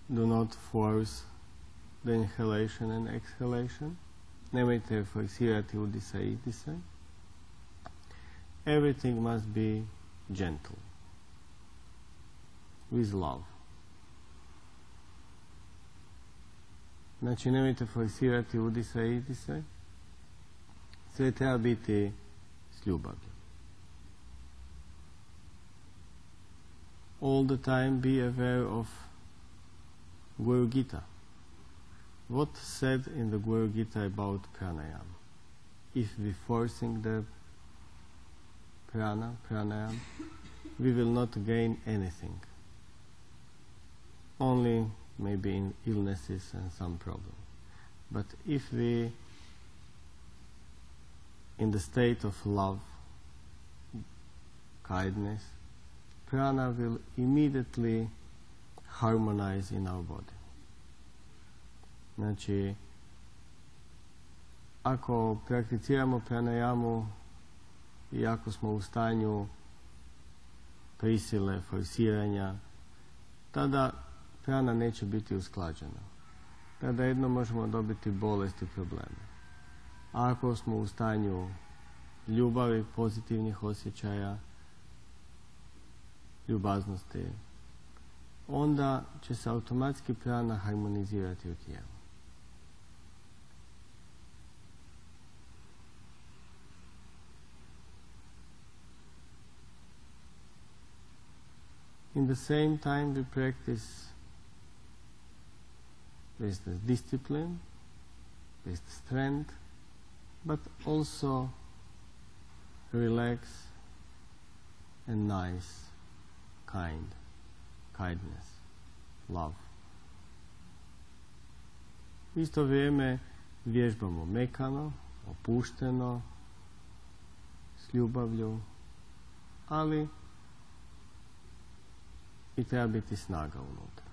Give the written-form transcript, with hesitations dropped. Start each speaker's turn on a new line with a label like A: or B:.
A: do not force the inhalation and exhalation. Nemojte forsirati udisaj i izdisaj. Everything must be gentle, with love. Znači, nemojte forsirati udisaj i izdisaj. Sve treba biti s ljubavlju. All the time be aware of Guru Gita. What said in the Guru Gita about pranayama? If we forcing the pranayama, we will not gain anything. Only maybe in illnesses and some problem. But if we, in the state of love, kindness, prana will immediately harmonize in our body. Znači, ako prakticiramo pranayamu i ako smo u stanju prisile, forsiranja, tada prana neće biti usklađena. Tada jedno možemo dobiti bolesti i probleme. A ako smo u stanju ljubavi, pozitivnih osjećaja, ljubaznosti, onda će se automatski prana harmonizirati u tijelu. In the same time we practice with the discipline, with the strength, but also relax and nice, kindness, love. U isto vrijeme vježbamo mekano, opušteno, s ljubavlju, ali i treba biti snaga unutra.